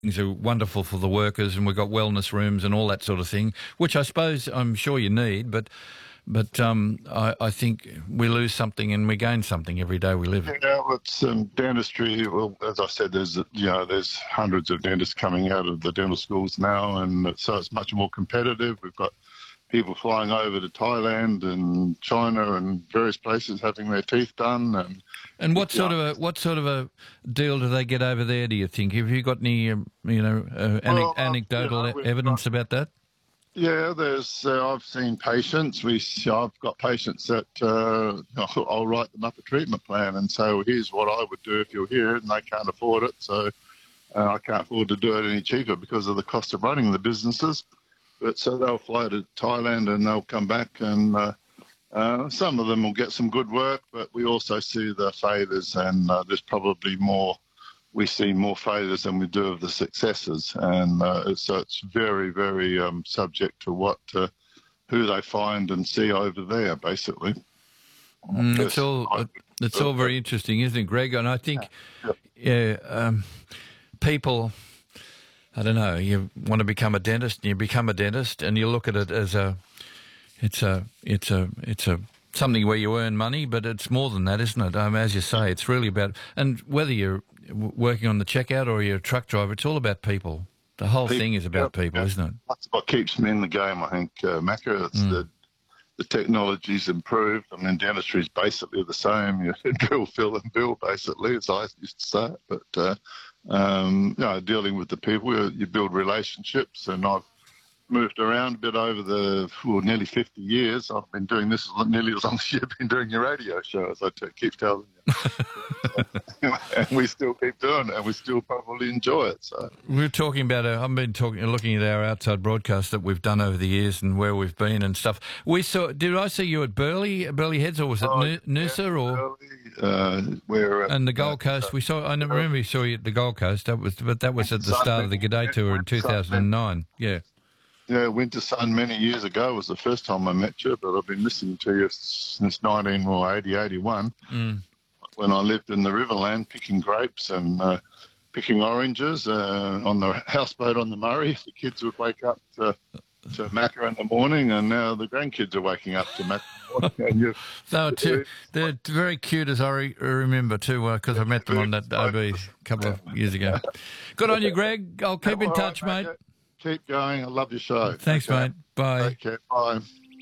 things are wonderful for the workers, and we've got wellness rooms and all that sort of thing, which I suppose I'm sure you need, but I think we lose something and we gain something every day we live. Yeah, well, it's dentistry. Well, as I said, there's hundreds of dentists coming out of the dental schools now, and so it's much more competitive. We've got people flying over to Thailand and China and various places having their teeth done. And what sort of a deal do they get over there, do you think? Have you got any anecdotal evidence about that? Yeah, I've seen patients. I've got patients that I'll write them up a treatment plan and say, well, here's what I would do if you're here, and they can't afford it, so I can't afford to do it any cheaper because of the cost of running the businesses. But so they'll fly to Thailand and they'll come back, and some of them will get some good work, but we also see the failures, and there's probably more. We see more failures than we do of the successes, and so it's very, very subject to who they find and see over there, basically. It's all very interesting, isn't it, Greg? And I think, people, I don't know, you want to become a dentist, and you become a dentist, and you look at it as it's something where you earn money, but it's more than that, isn't it? As you say, it's really about, and whether you're working on the checkout or you're a truck driver, it's all about people. The whole thing is about people, isn't it? That's what keeps me in the game, I think, Macca. It's the technology's improved. I mean, dentistry is basically the same. You drill, fill and bill, basically, as I used to say it. But, dealing with the people, you build relationships, and I've moved around a bit over nearly 50 years. I've been doing this nearly as long as you've been doing your radio show, as I keep telling you. And we still keep doing it, and we still probably enjoy it. So we're talking about. I've been looking at our outside broadcast that we've done over the years and where we've been and stuff. We saw. Did I see you at Burleigh Heads, or was it Noosa or? And the Gold Coast. We saw. I remember we saw you at the Gold Coast. That was at the start of the G'day Tour in 2009. Yeah. Yeah, Winter Sun many years ago was the first time I met you, but I've been listening to you since 81, when I lived in the Riverland picking grapes and picking oranges on the houseboat on the Murray. The kids would wake up to Macca in the morning, and now the grandkids are waking up to Macca in the morning. They're very cute, as I remember, too, because I met them on that OB a couple of years ago. Good on you, Greg. I'll keep in touch, mate. Keep going. I love your show. Thanks, mate. Bye. Take care. Bye.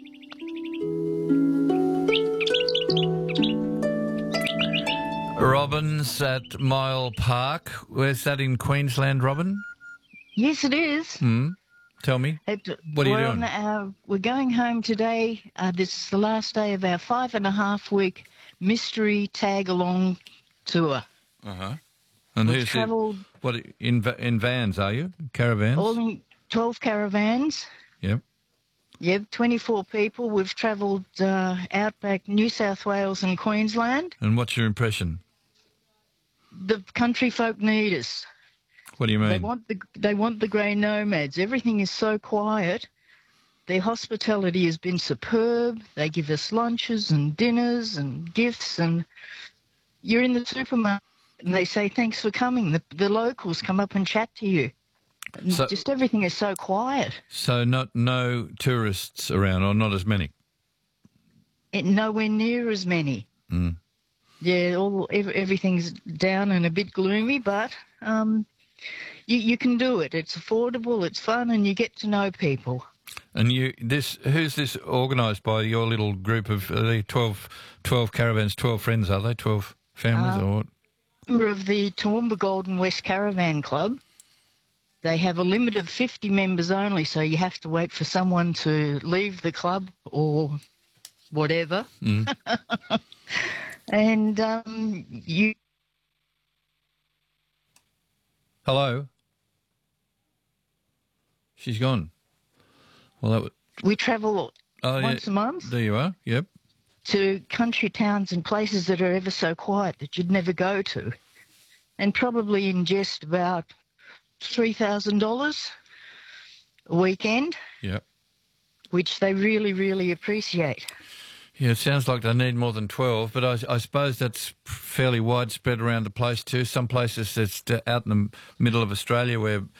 Robin's at Mile Park. Where's that in Queensland, Robin? Yes, it is. Tell me. What are you doing? We're going home today. This is the last day of our 5.5-week mystery tag-along tour. Uh-huh. And we've travelled... What, in vans, are you? Caravans? All in 12 caravans. Yep. Yep, 24 people. We've travelled outback New South Wales and Queensland. And what's your impression? The country folk need us. What do you mean? They want the grey nomads. Everything is so quiet. Their hospitality has been superb. They give us lunches and dinners and gifts, and you're in the supermarket and they say thanks for coming. The locals come up and chat to you. So, just everything is so quiet. So no tourists around, or not as many? Nowhere near as many. Yeah, everything's down and a bit gloomy, but you can do it. It's affordable, it's fun, and you get to know people. And who's this organised by? Your little group of 12 caravans, 12 friends, are they? 12 families or what? Member of the Toowoomba Golden West Caravan Club. They have a limit of 50 members only, so you have to wait for someone to leave the club or whatever. And you... Hello? She's gone. Well, we travel once a month. There you are, yep. To country towns and places that are ever so quiet that you'd never go to, and probably ingest about $3,000 a weekend. Yeah. Which they really, really appreciate. Yeah, it sounds like they need more than 12, but I suppose that's fairly widespread around the place too. Some places it's out in the middle of Australia where